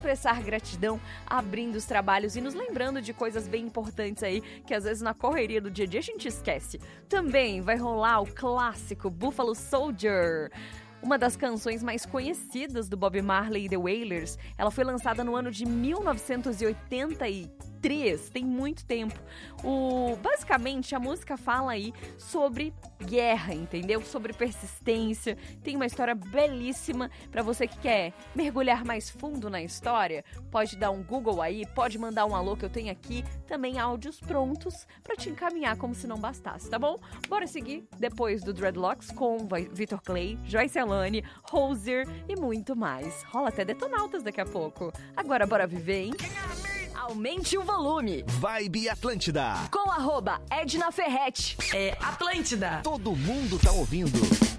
expressar gratidão, abrindo os trabalhos e nos lembrando de coisas bem importantes aí, que às vezes na correria do dia a dia a gente esquece. Também vai rolar o clássico Buffalo Soldier, uma das canções mais conhecidas do Bob Marley e The Wailers. Ela foi lançada no ano de 1983, tem muito tempo. Basicamente, a música fala aí sobre guerra, entendeu? Sobre persistência. Tem uma história belíssima para você que quer mergulhar mais fundo na história. Pode dar um Google aí, pode mandar um alô que eu tenho aqui. Também áudios prontos para te encaminhar como se não bastasse, tá bom? Bora seguir depois do Dreadlocks com Vitor Clay, Joyce Alane, Hozier e muito mais. Rola até Detonautas daqui a pouco. Agora bora viver, hein? Aumente o volume. Vibe Atlântida. Com @Edna Ferretti. É Atlântida. Todo mundo tá ouvindo.